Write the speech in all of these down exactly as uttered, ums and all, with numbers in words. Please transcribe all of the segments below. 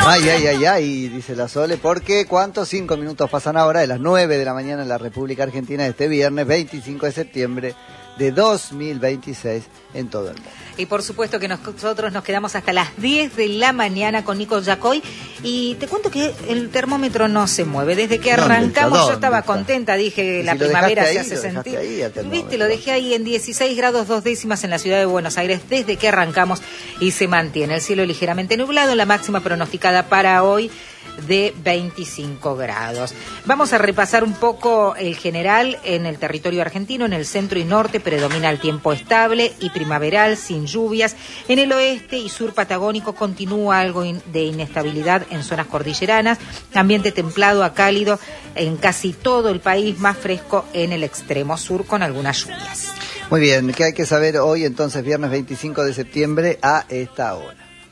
Ay, ay, ay, ay, dice la Sole, porque ¿cuántos? Cinco minutos pasan ahora de las nueve de la mañana en la República Argentina de este viernes veinticinco de septiembre de dos mil veintiséis en todo el mundo. Y por supuesto que nosotros nos quedamos hasta las diez de la mañana con Nico Yacoy. Y te cuento que el termómetro no se mueve. Desde que arrancamos yo estaba contenta, dije, la primavera se hace sentir. Viste, lo dejé ahí en dieciséis grados dos décimas en la ciudad de Buenos Aires desde que arrancamos y se mantiene. El cielo ligeramente nublado, la máxima pronosticada para hoy de veinticinco grados. Vamos a repasar un poco el general en el territorio argentino. En el centro y norte predomina el tiempo estable y primaveral, sin lluvias. En el oeste y sur patagónico continúa algo de inestabilidad en zonas cordilleranas. Ambiente templado a cálido en casi todo el país, más fresco en el extremo sur con algunas lluvias. Muy bien, ¿qué hay que saber hoy entonces, viernes veinticinco de septiembre a esta hora?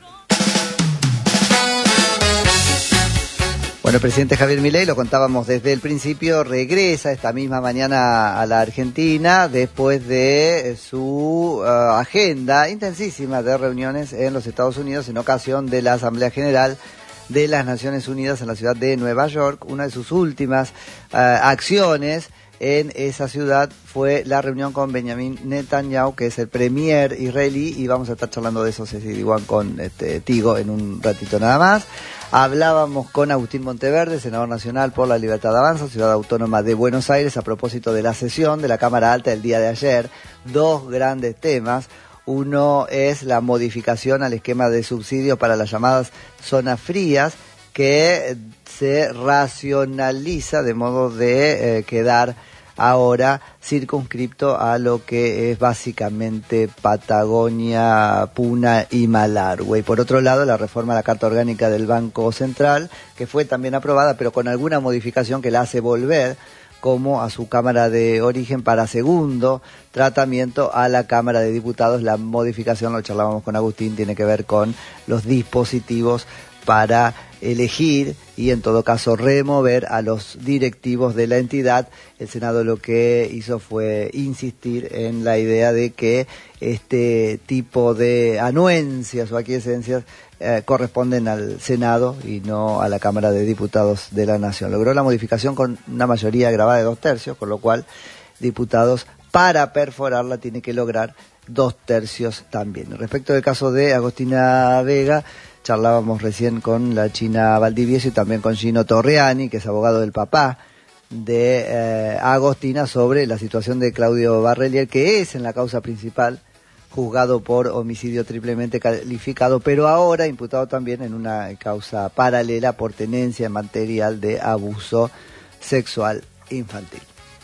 Bueno, el presidente Javier Milei, lo contábamos desde el principio, regresa esta misma mañana a la Argentina después de su uh, agenda intensísima de reuniones en los Estados Unidos en ocasión de la Asamblea General de las Naciones Unidas en la ciudad de Nueva York. Una de sus últimas uh, acciones en esa ciudad fue la reunión con Benjamin Netanyahu, que es el premier israelí, y vamos a estar charlando de eso, Ceci Diguán, con este, Tigo en un ratito nada más. Hablábamos con Agustín Monteverde, senador nacional por la Libertad Avanza, Ciudad Autónoma de Buenos Aires, a propósito de la sesión de la Cámara Alta del día de ayer. Dos grandes temas. Uno es la modificación al esquema de subsidios para las llamadas zonas frías, que se racionaliza de modo de eh, quedar ahora circunscripto a lo que es básicamente Patagonia, Puna y Malargüe. Y por otro lado, la reforma a la Carta Orgánica del Banco Central, que fue también aprobada, pero con alguna modificación que la hace volver como a su Cámara de Origen para segundo tratamiento a la Cámara de Diputados. La modificación, lo charlábamos con Agustín, tiene que ver con los dispositivos para elegir y en todo caso remover a los directivos de la entidad. El Senado lo que hizo fue insistir en la idea de que este tipo de anuencias o aquiescencias eh, corresponden al Senado y no a la Cámara de Diputados de la Nación. Logró la modificación con una mayoría agravada de dos tercios, con lo cual diputados, para perforarla, tiene que lograr dos tercios también. Respecto del caso de Agostina Vega, charlábamos recién con la China Valdivieso y también con Gino Torriani, que es abogado del papá de eh, Agostina, sobre la situación de Claudio Barrelier, que es en la causa principal juzgado por homicidio triplemente calificado, pero ahora imputado también en una causa paralela por tenencia material de abuso sexual infantil.